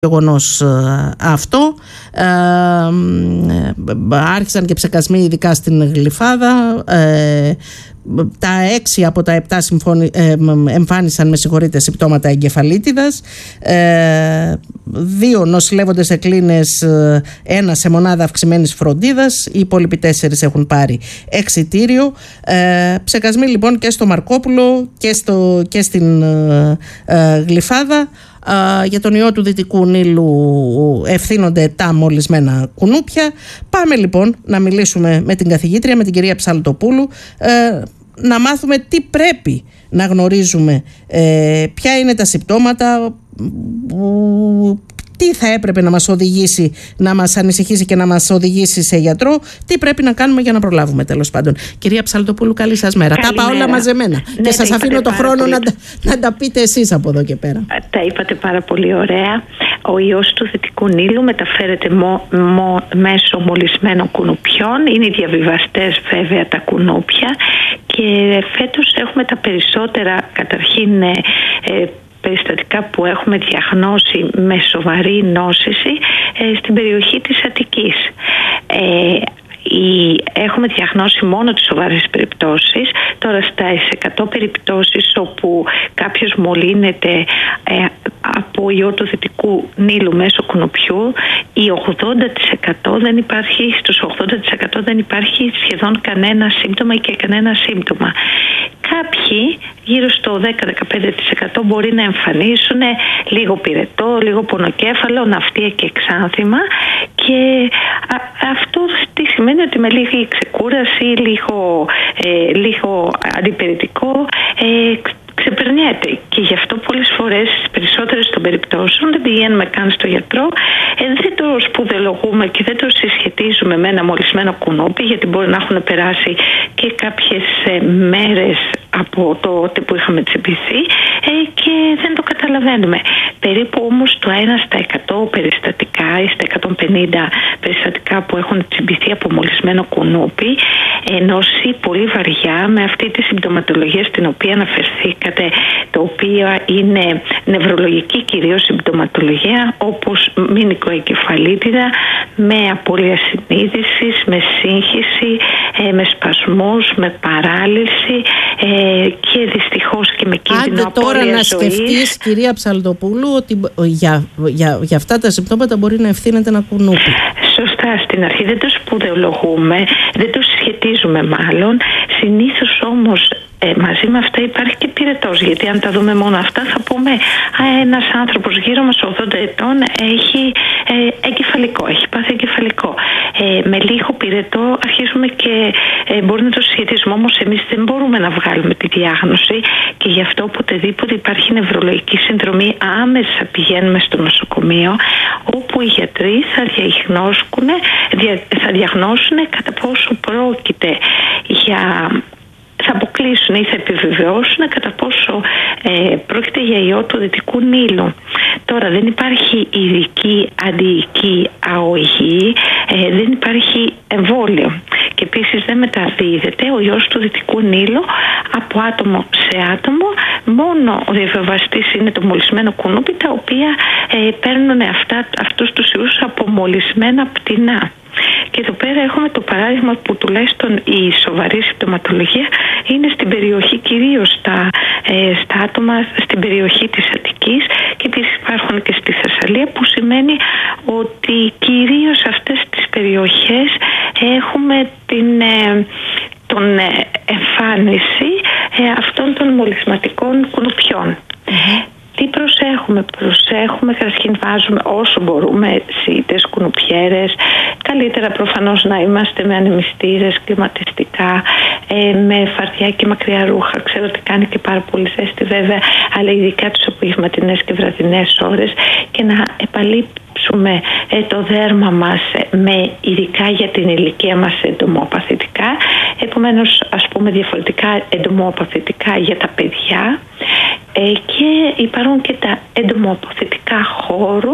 γεγονός αυτό. Άρχισαν και ψεκασμοί ειδικά στην Γλυφάδα. Τα 6 από τα 7 εμφάνισαν συμπτώματα εγκεφαλίτιδας. 2 νοσηλεύονται σε κλίνες, 1 σε μονάδα αυξημένης φροντίδας. Οι υπόλοιποι 4 έχουν πάρει εξιτήριο. Ψεκασμοί λοιπόν και στο Μαρκόπουλο και στην Γλυφάδα. Για τον ιό του Δυτικού Νείλου ευθύνονται τα μολυσμένα κουνούπια. Πάμε λοιπόν να μιλήσουμε με την καθηγήτρια, με την κυρία Ψαλτοπούλου, να μάθουμε τι πρέπει να γνωρίζουμε, ποια είναι τα συμπτώματα, τι θα έπρεπε να μας οδηγήσει, να μας ανησυχήσει και να μας οδηγήσει σε γιατρό, τι πρέπει να κάνουμε για να προλάβουμε, τέλος πάντων. Κυρία Ψαλτοπούλου, καλή σας μέρα. Τα είπα όλα μαζεμένα, ναι, και σας αφήνω το χρόνο να τα πείτε εσείς από εδώ και πέρα. Τα είπατε πάρα πολύ ωραία. Ο ιός του Δυτικού Νείλου μεταφέρεται μέσω μολυσμένων κουνουπιών. Είναι οι διαβιβαστές βέβαια τα κουνούπια, και φέτος έχουμε τα περισσότερα καταρχήν περιστατικά που έχουμε διαγνώσει με σοβαρή νόσηση στην περιοχή της Αττικής. Έχουμε διαγνώσει μόνο τις σοβαρές περιπτώσεις. Τώρα στις 100 περιπτώσεις όπου κάποιος μολύνεται από ιό του Δυτικού Νείλου μέσω κουνουπιού, στους 80% δεν υπάρχει σχεδόν κανένα σύμπτωμα και κανένα σύμπτωμα. Κάποιοι, γύρω στο 10-15% μπορεί να εμφανίσουν λίγο πυρετό, λίγο πονοκέφαλο, ναυτία και εξάνθημα, και αυτό τι σημαίνει? Ότι με λίγη ξεκούραση, λίγο αντιπυρετικό ξεπερνιέται, και γι' αυτό πολλές φορές, στις περισσότερες των περιπτώσεων, δεν πηγαίνουμε καν στο γιατρό, δεν το σπουδαιολογούμε και δεν το συσχετίζουμε με ένα μολυσμένο κουνούπι, γιατί μπορεί να έχουν περάσει και κάποιες μέρες από τότε που είχαμε τσιμπηθεί και δεν το καταλαβαίνουμε. Περίπου όμως το 1 στα 100 περιστατικά ή στα 150 περιστατικά που έχουν τσιμπηθεί από μολυσμένο κουνούπι νόση πολύ βαριά, με αυτή τη συμπτωματολογία στην οποία αναφερθήκατε, το οποίο είναι νευρολογική κυρίως συμπτωματολογία, όπως μηνικοεγκεφαλίτιδα, με απώλεια συνείδησης, με σύγχυση, με σπασμούς, με παράλυση και δυστυχώς και με κίνδυνο απώλεια ζωής. Άντε τώρα να σκεφτείς, κυρία Ψαλτοπούλου, ότι για αυτά τα συμπτώματα μπορεί να ευθύνεται ένα κουνούπι. Σωστά, στην αρχή δεν το σπουδαιολογούμε, δεν το συσχετίζουμε μάλλον. Συνήθως όμως μαζί με αυτά υπάρχει και πυρετός, γιατί αν τα δούμε μόνο αυτά θα πούμε ένας άνθρωπος γύρω μας 80 ετών έχει εγκεφαλικό, έχει πάθει εγκεφαλικό. Με λίγο πυρετό αρχίζουμε και μπορεί να το συσχετίζουμε, όμως εμείς δεν μπορούμε να βγάλουμε τη διάγνωση, και γι' αυτό οποτεδήποτε υπάρχει νευρολογική συνδρομή άμεσα πηγαίνουμε στο νοσοκομείο, όπου οι γιατροί θα διαγνώσουν κατά πόσο πρόκειται θα αποκλείσουν ή θα επιβεβαιώσουν κατά πόσο πρόκειται για ιό του Δυτικού Νείλου. Τώρα δεν υπάρχει ειδική αντιοική αγωγή, δεν υπάρχει εμβόλιο, και επίσης δεν μεταδίδεται ο ιός του Δυτικού Νείλου από άτομο σε άτομο. Μόνο ο διαβιβαστής είναι το μολυσμένο κουνούπι, τα οποία παίρνουν αυτούς τους ιούς από μολυσμένα πτηνά. Και εδώ πέρα έχουμε το παράδειγμα που τουλάχιστον η σοβαρή συμπτωματολογία είναι στην περιοχή, κυρίως στα άτομα στην περιοχή της Αττικής, και επίσης υπάρχουν και στη Θεσσαλία, που σημαίνει ότι κυρίως σε αυτές τις περιοχές έχουμε την εμφάνιση αυτών των μολυσματικών κουνουπιών. Τι προσέχουμε, καταρχήν βάζουμε όσο μπορούμε σίτες, κουνουπιέρες, καλύτερα προφανώς να είμαστε με ανεμιστήρες, κλιματιστικά, με φαρτιά και μακριά ρούχα. Ξέρω ότι κάνει και πάρα πολύ ζέστη βέβαια, αλλά ειδικά τις απογευματινές και βραδινές ώρες, και να επαλείψουμε το δέρμα μας με ειδικά για την ηλικία μας εντομοπαθητικά, επομένως ας πούμε διαφορετικά εντομοπαθητικά για τα παιδιά, και υπάρχουν και τα εντομοπαθητικά χώρου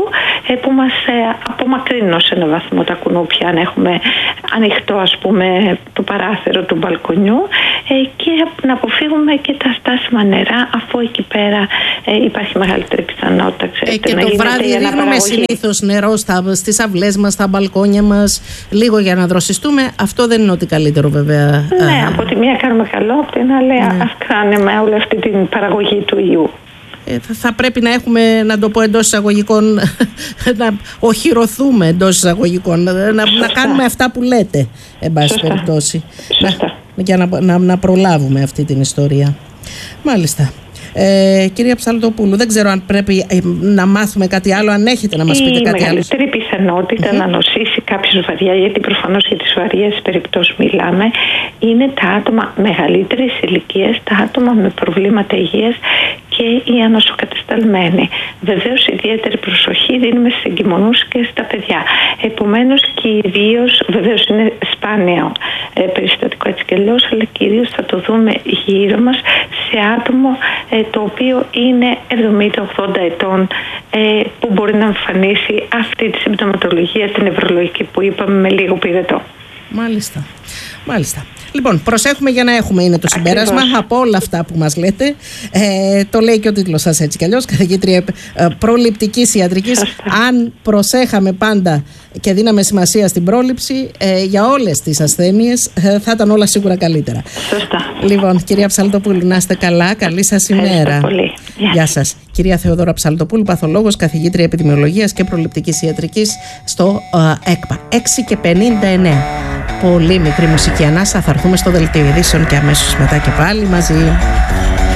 που μας απομακρύνουν σε έναν βαθμό τα κουνούπια, αν έχουμε ανοιχτό ας πούμε το παράθυρο του μπαλκονιού, και να αποφύγουμε και τα στάσιμα νερά, αφού εκεί πέρα υπάρχει μεγαλύτερη πιθανότητα, και το βράδυ ρίχνουμε συνήθως νερό στις αυλές μας, στα μπαλκόνια μας, λίγο για να δροσιστούμε. Αυτό δεν είναι ότι καλύτερο βέβαια. Ναι, από τη μία κάνουμε καλό, από την άλλη αυξάνουμε όλη αυτή την παραγωγή του ιού. Θα πρέπει να έχουμε, να το πω εντός εισαγωγικών, να οχυρωθούμε εντός εισαγωγικών, να κάνουμε αυτά που λέτε, εν πάση περιπτώσει, για να προλάβουμε αυτή την ιστορία. Μάλιστα. Κυρία Ψαλτοπούλου, δεν ξέρω αν πρέπει να μάθουμε κάτι άλλο, αν έχετε να μας πείτε κάτι άλλο. Η μεγαλύτερη πιθανότητα να νοσήσει κάποιος βαριά, γιατί προφανώς για τις βαριές περιπτώσεις μιλάμε, είναι τα άτομα μεγαλύτερης ηλικίας, τα άτομα με προβλήματα υγείας και οι ανοσοκατεσταλμένοι. Βεβαίως ιδιαίτερη προσοχή δίνουμε στους εγκυμονούς και στα παιδιά. Επομένως κυρίως, βεβαίως είναι σπάνιο περιστατικό έτσι και αλλιώς, αλλά κυρίως θα το δούμε γύρω μας σε άτομο το οποίο είναι 70-80 ετών, που μπορεί να εμφανίσει αυτή τη συμπτωματολογία, την νευρολογική που είπαμε, με λίγο πυρετό. Μάλιστα. Λοιπόν, προσέχουμε για να έχουμε, είναι το συμπέρασμα από όλα αυτά που μας λέτε. Το λέει και ο τίτλος σας έτσι κι αλλιώς, καθηγήτρια προληπτικής ιατρικής. Αν προσέχαμε πάντα και δίναμε σημασία στην πρόληψη για όλες τις ασθένειες, θα ήταν όλα σίγουρα καλύτερα. Σωστά. Λοιπόν, κυρία Ψαλτοπούλου, να είστε καλά. Καλή σας ημέρα. Πολύ. Γεια σας. Κυρία Θεοδώρα Ψαλτοπούλου, παθολόγος, καθηγήτρια επιδημιολογίας και προληπτικής ιατρικής στο ΕΚΠΑ. 6:59. Πολύ μικρή μουσική ανάσα. Θα έρθουμε στο δελτίο ειδήσεων και αμέσως μετά και πάλι μαζί.